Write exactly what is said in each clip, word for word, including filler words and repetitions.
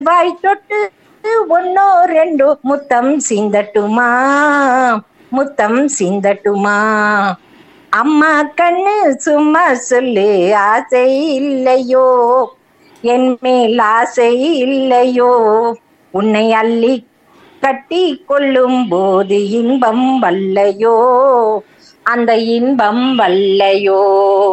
வாய் தொட்டு ஒன்னோ ரெண்டோ முத்தம் சிந்தட்டுமா, முத்தம் சிந்தட்டுமா. அம்மா கண்ணு சும்மா சொல்லு ஆசை இல்லையோ, என் மேல் ஆசை இல்லையோ. உன்னை அள்ளி கட்டி கொள்ளும் போது இன்பம் வல்லையோ, அந்த இன்பம் வல்லையோ.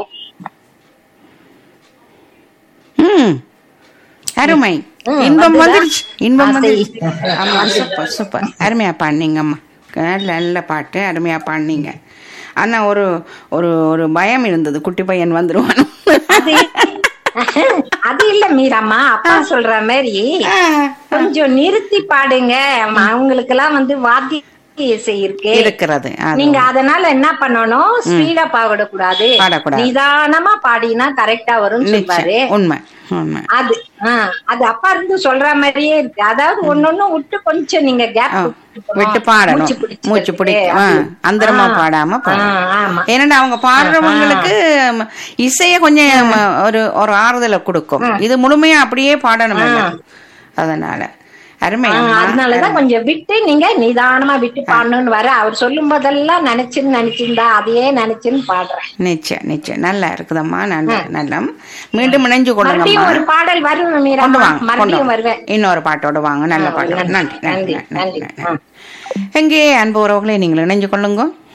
ம் அருமை. ம், இன்பம் வந்துதா? வந்துருச்சு, இன்பம் ஆசை. வந்துருச்சு. ஆமா, சூப்பர் சூப்பர், அருமையா பாடினீங்க அம்மா. நல்ல நல்ல பாட்டு, அருமையா பாடினீங்க. ஆனா ஒரு ஒரு ஒரு பயம் இருந்தது, குட்டி பையன் வந்துருவானு. அது அது இல்ல மீராமா, அப்பா சொல்ற மாதிரி கொஞ்சம் நிறுத்தி பாடுங்க. அவங்களுக்கு எல்லாம் வந்து வாத்திய இசை இருக்கு இருக்கிறது. அது நீங்க அதனால என்ன பண்ணணும், ஸ்பீடா பாடக்கூடாது, பாடக்கூடாது. நிதானமா பாடினா கரெக்டா வரும் சொல்வாரு. நிச்சயம், உண்மை உண்மை. அது ஆஹ் அது அப்பா இருந்து சொல்ற மாதிரியே இருக்கு. அதாவது ஒன்னொன்னு விட்டு கொஞ்சம் நீங்க கேப் விட்டு பாடணும், மூச்சு பிடிக்கும், அந்தரமா பாடாம பாடணும். ஏன்னா அவங்க பாடுறவங்களுக்கு இசைய கொஞ்சம் ஒரு ஒரு ஆறுதலை கொடுக்கும். இது முழுமையா அப்படியே பாடணும், அதனால அருமை. அதனாலதான் கொஞ்சம் விட்டு நீங்க நிதானமா விட்டு பாடணும்னு வர அவர் சொல்லும் போதெல்லாம் நினைச்சுன்னு நினைச்சிருந்தா அதையே நினைச்சுன்னு பாடுறேன். நிச்சயம் நிச்சயம், நல்லா இருக்குதம்மா. நல்ல நல்ல மீண்டும் இணைஞ்சு கொள்ளுங்க. ஒரு பாடல் வரும், மறுபடியும் வருவேன், இன்னொரு பாட்டோட வாங்க. நல்ல பாட்டு. நன்றி நன்றி நன்றி. எங்கே அன்பு உறவுகளை நீங்கள் இணைஞ்சு கொள்ளுங்க.